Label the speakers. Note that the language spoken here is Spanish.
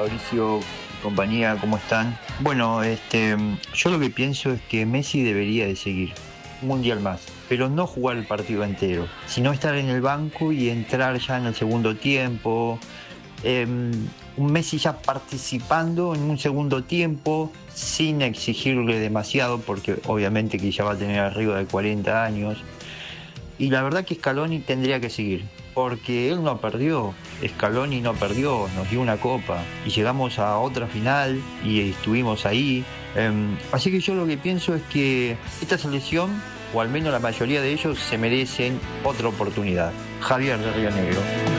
Speaker 1: Fabricio, compañía, ¿cómo están? Bueno, yo lo que pienso es que Messi debería de seguir un mundial más, pero no jugar el partido entero, sino estar en el banco y entrar ya en el segundo tiempo. Un Messi ya participando en un segundo tiempo, sin exigirle demasiado, porque obviamente que ya va a tener arriba de 40 años. Y la verdad que Scaloni tendría que seguir, porque él no perdió, Scaloni no perdió, nos dio una copa y llegamos a otra final y estuvimos ahí. Así que yo lo que pienso es que esta selección, o al menos la mayoría de ellos, se merecen otra oportunidad. Javier de Río Negro.